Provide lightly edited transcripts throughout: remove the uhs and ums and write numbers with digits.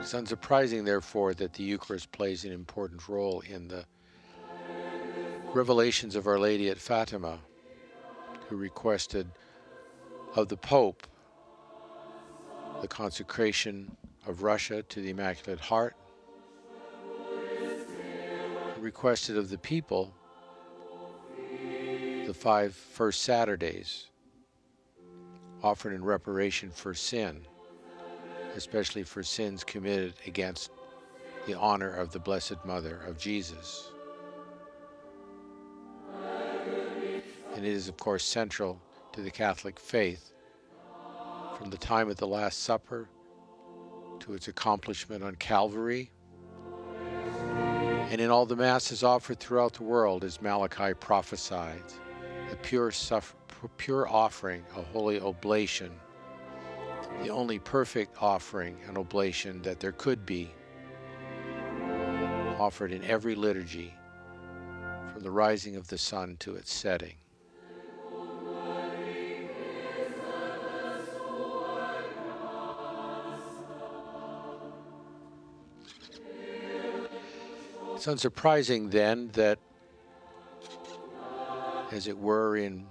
It's unsurprising, therefore, that the Eucharist plays an important role in the revelations of Our Lady at Fatima, who requested of the Pope the consecration of Russia to the Immaculate Heart, requested of the people the 5 first Saturdays offered in reparation for sin, especially for sins committed against the honor of the Blessed Mother of Jesus. And it is, of course, central to the Catholic faith from the time of the Last Supper to its accomplishment on Calvary, and in all the Masses offered throughout the world, as Malachi prophesied, the pure offering, a holy oblation, the only perfect offering and oblation that there could be, offered in every liturgy from the rising of the sun to its setting. It's unsurprising then that, as it were, in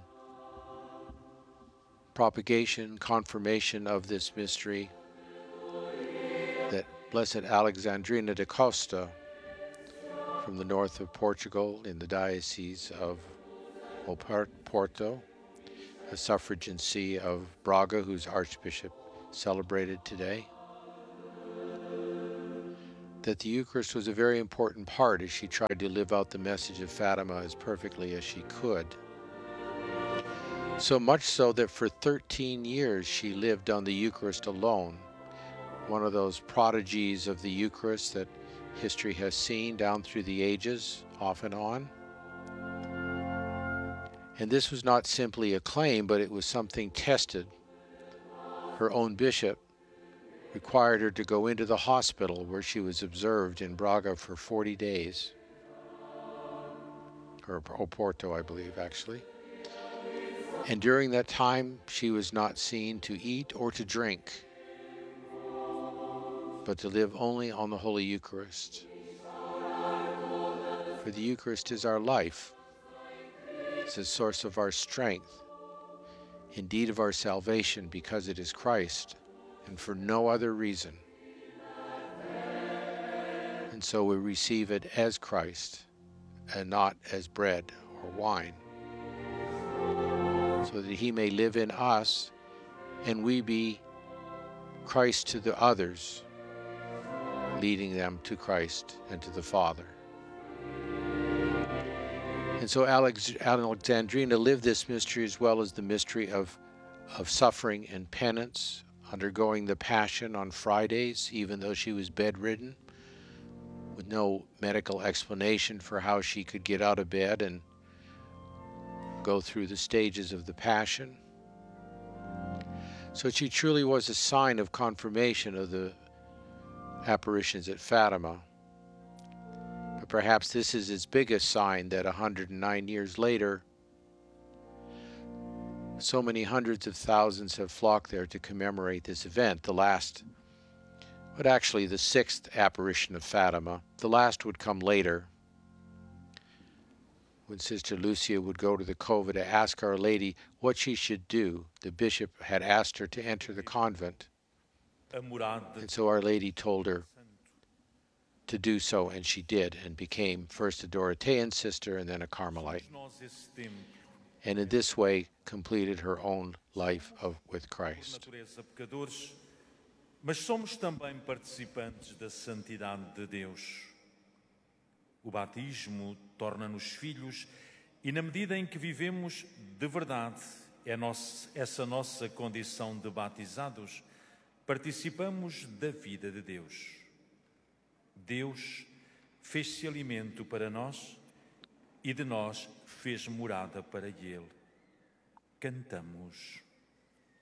propagation, confirmation of this mystery, that Blessed Alexandrina da Costa, from the north of Portugal in the Diocese of Oporto, a suffragan see of Braga, whose Archbishop celebrated today, that the Eucharist was a very important part as she tried to live out the message of Fatima as perfectly as she could. So much so that for 13 years she lived on the Eucharist alone, one of those prodigies of the Eucharist that history has seen down through the ages, off and on. And this was not simply a claim, but it was something tested. Her own bishop required her to go into the hospital where she was observed in Braga for 40 days, or Oporto, I believe, actually. And during that time, she was not seen to eat or to drink, but to live only on the Holy Eucharist. For the Eucharist is our life. It's the source of our strength, indeed of our salvation, because it is Christ, and for no other reason. And so we receive it as Christ, and not as bread or wine, so that he may live in us, and we be Christ to the others, leading them to Christ and to the Father. And so Alexandrina lived this mystery as well as the mystery of suffering and penance, undergoing the Passion on Fridays, even though she was bedridden, with no medical explanation for how she could get out of bed and go through the stages of the Passion. So she truly was a sign of confirmation of the apparitions at Fatima. But perhaps this is its biggest sign that 109 years later, so many hundreds of thousands have flocked there to commemorate this event, the last, but actually the 6th apparition of Fatima. The last would come later, when Sister Lucia would go to the cova to ask Our Lady what she should do. The bishop had asked her to enter the convent, and so Our Lady told her to do so, and she did, and became first a Dorothean sister and then a Carmelite, and in this way completed her own life with Christ. Mas somos também participantes da santidade de Deus. O batismo torna-nos filhos e, na medida em que vivemos de verdade essa nossa condição de batizados, participamos da vida de Deus. Deus fez-se alimento para nós e de nós fez morada para Ele. Cantamos.